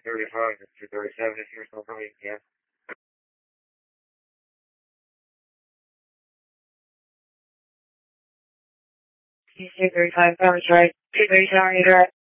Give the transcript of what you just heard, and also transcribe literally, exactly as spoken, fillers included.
thirty-five and two thirty-seven if you're still coming, yeah. two thirty-five, Farmers Drive, two thirty-seven, you're right.